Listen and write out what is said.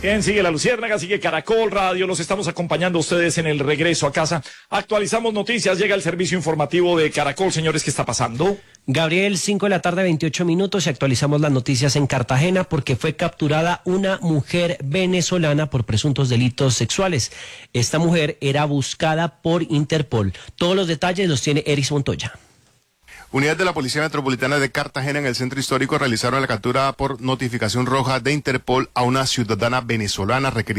Bien, sigue La Luciérnaga, sigue Caracol Radio, los estamos acompañando a ustedes en el regreso a casa. Actualizamos noticias, llega el servicio informativo de Caracol. Señores, ¿qué está pasando? Gabriel, 5 de la tarde, 28 minutos, y actualizamos las noticias en Cartagena porque fue capturada una mujer venezolana por presuntos delitos sexuales. Esta mujer era buscada por Interpol. Todos los detalles los tiene Eris Montoya. Unidades de la Policía Metropolitana de Cartagena en el centro histórico realizaron la captura por notificación roja de Interpol a una ciudadana venezolana requerida